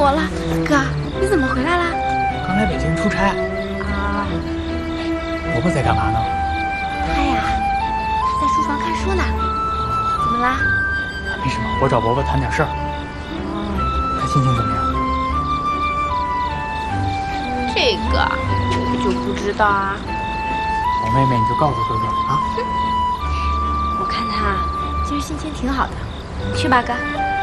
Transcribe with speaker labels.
Speaker 1: 我了，哥，你怎么回来了？
Speaker 2: 刚来北京出差。
Speaker 1: 啊，
Speaker 2: 伯伯在干嘛呢？
Speaker 1: 他呀，他在书房看书呢。怎么啦？
Speaker 2: 没什么，我找伯伯谈点事儿。
Speaker 1: 哦，
Speaker 2: 他心情怎么样？
Speaker 1: 这个我就不知道啊。
Speaker 2: 好妹妹，你就告诉哥哥啊。
Speaker 1: 我看他今儿心情挺好的，去吧，哥。